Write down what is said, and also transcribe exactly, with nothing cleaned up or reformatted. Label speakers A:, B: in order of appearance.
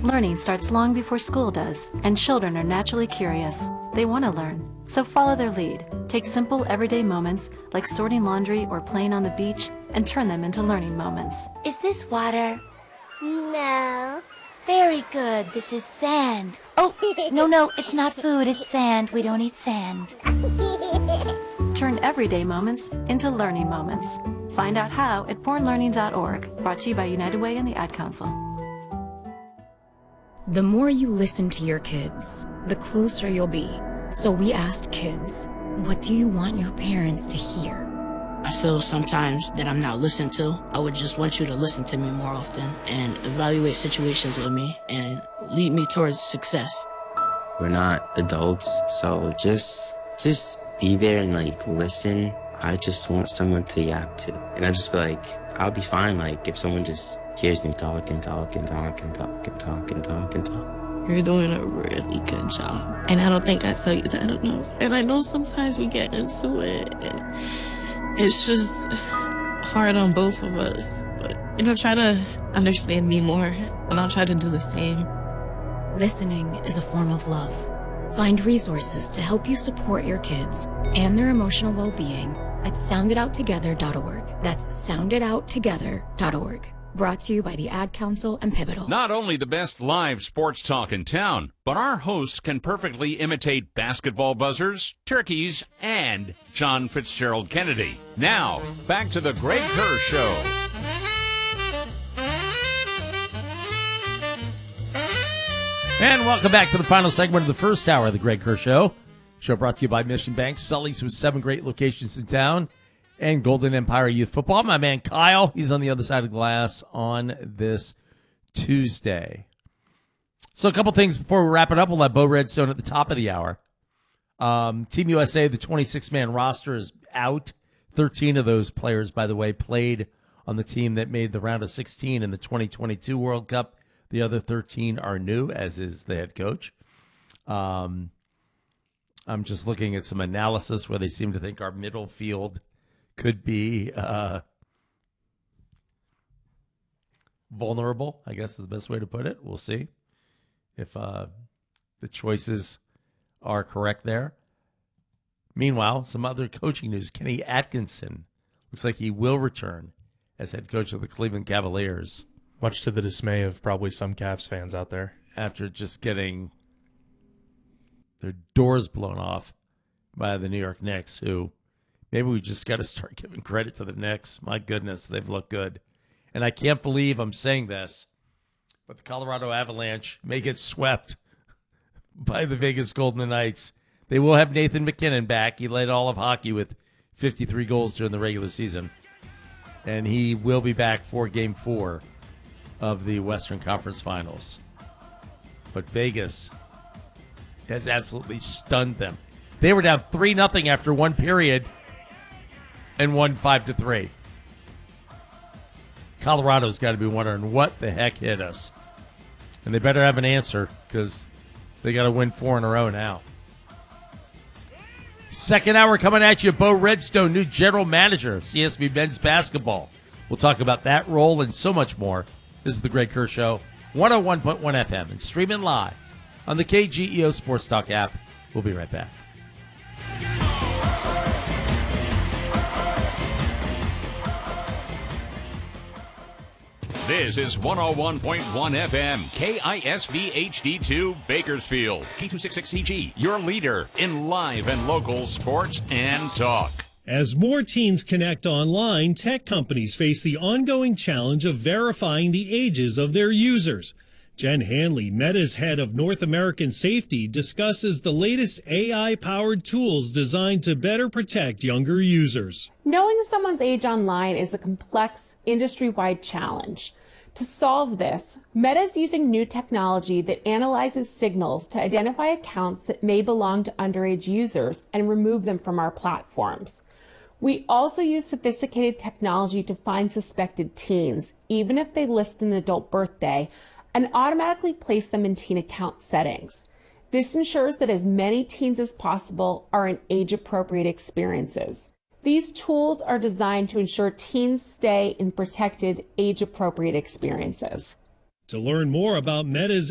A: Learning starts long before school does, and children are naturally curious. They want to learn, so follow their lead. Take simple, everyday moments like sorting laundry or playing on the beach and turn them into learning moments.
B: Is this water?
C: No.
B: Very good. This is sand. Oh, no, no, it's not food. It's sand. We don't eat sand.
A: Turn everyday moments into learning moments. Find out how at born learning dot org, brought to you by United Way and the Ad Council.
D: The more you listen to your kids, the closer you'll be. So we asked kids, what do you want your parents to hear?
E: I feel sometimes that I'm not listened to. I would just want you to listen to me more often and evaluate situations with me and lead me towards success.
F: We're not adults, so just just be there and like listen. I just want someone to yap to. And I just feel like I'll be fine like if someone just hears me talk and talk and talk and talk and talk and talk and talk.
E: You're doing a really good job. And I don't think I tell you that enough. And I know sometimes we get into it and it's just hard on both of us, but, you know, try to understand me more, and I'll try to do the same.
D: Listening is a form of love. Find resources to help you support your kids and their emotional well-being at sound it out together dot org. That's sound it out together dot org. Brought to you by the Ad Council and Pivotal.
G: Not only the best live sports talk in town, but our host can perfectly imitate basketball buzzers, turkeys, and John Fitzgerald Kennedy. Now, back to the Greg Kerr Show.
H: And welcome back to the final segment of the first hour of the Greg Kerr Show. Show brought to you by Mission Bank, Sully's with seven great locations in town, and Golden Empire Youth Football. My man Kyle, he's on the other side of the glass on this Tuesday. So a couple things before we wrap it up. We'll have Bo Redstone at the top of the hour. Um, Team U S A, the twenty-six man roster is out. thirteen of those players, by the way, played on the team that made the round of sixteen in the twenty twenty-two World Cup. The other thirteen are new, as is the head coach. Um, I'm just looking at some analysis where they seem to think our middle field could be uh, vulnerable, I guess is the best way to put it. We'll see if uh, the choices are correct there. Meanwhile, some other coaching news. Kenny Atkinson looks like he will return as head coach of the Cleveland Cavaliers.
I: Much to the dismay of probably some Cavs fans out there.
H: After just getting their doors blown off by the New York Knicks, who maybe we just got to start giving credit to the Knicks. My goodness, they've looked good. And I can't believe I'm saying this, but the Colorado Avalanche may get swept by the Vegas Golden Knights. They will have Nathan McKinnon back. He led all of hockey with fifty-three goals during the regular season. And he will be back for game four of the Western Conference Finals. But Vegas has absolutely stunned them. They were down three nothing after one period and won five to three. Colorado's got to be wondering what the heck hit us. And they better have an answer because they got to win four in a row now. Second hour coming at you. Bo Redstone, new general manager of C S B men's basketball. We'll talk about that role and so much more. This is the Greg Kerr Show, one oh one point one F M, and streaming live on the K G E O Sports Talk app. We'll be right back.
G: This is one oh one point one F M, K I S V H D two, Bakersfield, K two sixty-six C G, your leader in live and local sports and talk.
J: As more teens connect online, tech companies face the ongoing challenge of verifying the ages of their users. Jen Hanley, Meta's head of North American safety, discusses the latest A I-powered tools designed to better protect younger users.
K: Knowing someone's age online is a complex, industry-wide challenge. To solve this, Meta is using new technology that analyzes signals to identify accounts that may belong to underage users and remove them from our platforms. We also use sophisticated technology to find suspected teens, even if they list an adult birthday, and automatically place them in teen account settings. This ensures that as many teens as possible are in age-appropriate experiences. These tools are designed to ensure teens stay in protected, age-appropriate experiences.
J: To learn more about Meta's